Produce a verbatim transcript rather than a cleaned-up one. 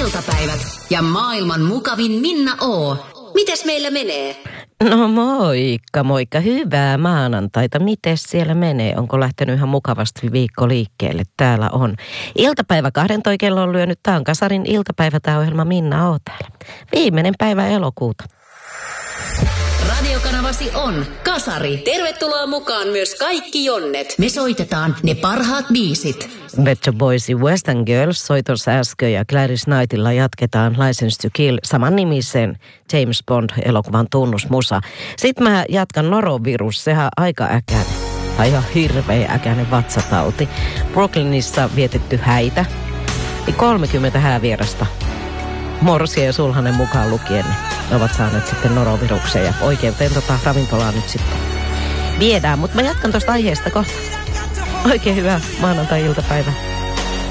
iltapäivät ja maailman mukavin Minna O. Mites meillä menee? No moikka, moikka. Hyvää maanantaita. Mites siellä menee? Onko lähtenyt ihan mukavasti viikko liikkeelle? Täällä on iltapäivä kahden toi kello on lyönyt. Tää on Kasarin iltapäivä, tää ohjelma Minna O täällä. Viimeinen päivä elokuuta. Radiokanavasi on Kasari. Tervetuloa mukaan myös kaikki jonnet. Me soitetaan ne parhaat biisit. Metro Boysin Western Girls soitos äsken ja Gladys Knightilla jatketaan License to Kill saman nimisen James Bond-elokuvan tunnusmusa. Sitten mä jatkan norovirus, sehän aika äkäinen. Tai ihan hirveä äkäinen vatsatauti. Brooklynissa vietetty häitä. Niin kolmekymmentä häävierasta. Morsia ja Sulhanen mukaan lukien. Ne ovat saaneet sitten noroviruksen ja oikeuteen tota ravintolaa nyt sitten viedään. Mutta mä jatkan tuosta aiheesta kohta. Oikein hyvää maanantai-iltapäivää.